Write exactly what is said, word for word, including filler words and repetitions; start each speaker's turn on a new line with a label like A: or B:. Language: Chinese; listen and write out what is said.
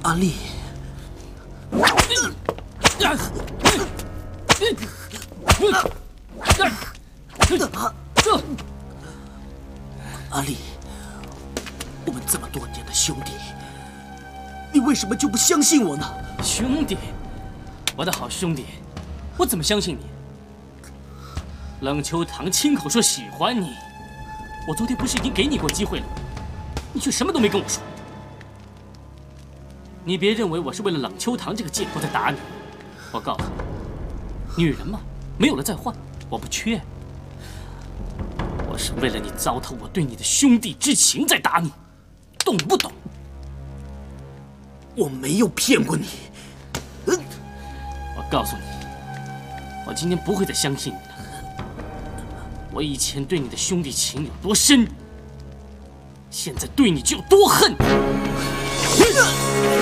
A: 阿丽，阿丽，我们这么多年的兄弟，你为什么就不相信我呢？
B: 兄弟，我的好兄弟，我怎么相信你？冷秋堂亲口说喜欢你，我昨天不是已经给你过机会了吗？你却什么都没跟我说。你别认为我是为了冷秋堂这个贱货在打你，我告诉你，女人嘛，没有了再换，我不缺。我是为了你糟蹋我对你的兄弟之情在打你，懂不懂？
A: 我没有骗过你。
B: 嗯，我告诉你，我今天不会再相信你了。我以前对你的兄弟情有多深，现在对你就有多恨。